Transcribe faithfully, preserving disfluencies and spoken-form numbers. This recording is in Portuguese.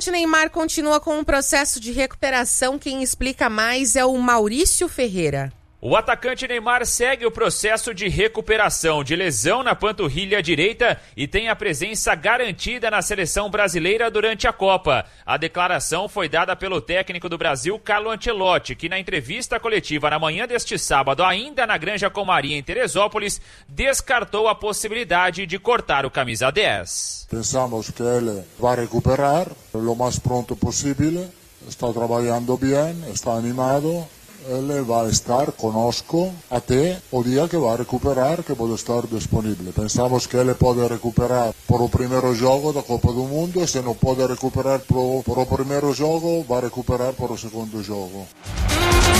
atacante Neymar continua com um processo de recuperação. Quem explica mais é o Maurício Ferreira. O atacante Neymar segue o processo de recuperação de lesão na panturrilha direita e tem a presença garantida na seleção brasileira durante a Copa. A declaração foi dada pelo técnico do Brasil, Carlo Ancelotti, que na entrevista coletiva na manhã deste sábado, ainda na Granja Comari, em Teresópolis, descartou a possibilidade de cortar o camisa dez. Pensamos que ele vai recuperar o mais pronto possível, está trabalhando bem, está animado. Ele vai estar conosco até o dia que vai recuperar, que pode estar disponível. Pensamos que ele pode recuperar por o primeiro jogo da Copa do Mundo, e se não pode recuperar por, por o primeiro jogo, vai recuperar por o segundo jogo.